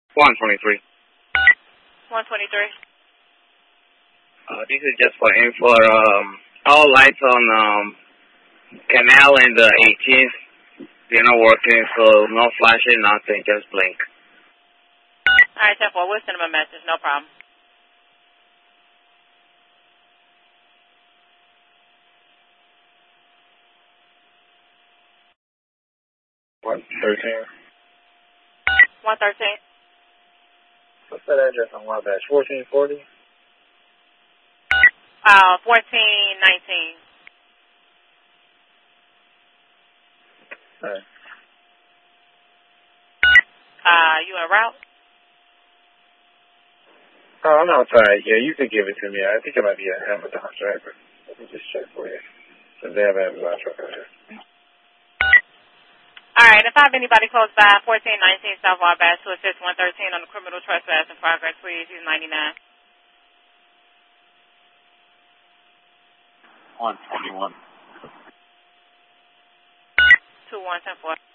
123. 123. This is just for info. All lights on Canal and the 18th, they're not working, so no flashing, nothing, just blink. All right, 10-4, we'll send them a message, no problem. What, 13? 113. What's that address on Wabash? 1440? 1419. Alright. You en route? Oh, I'm outside. Yeah, you could give it to me. I think it might be a Amazon driver. Let me just check for you. Since they have an Amazon truck out here. All right, if I have anybody close by, 1419 South Wabash to assist 113 on the criminal trespass in progress, please use 99. 121. 2110-4.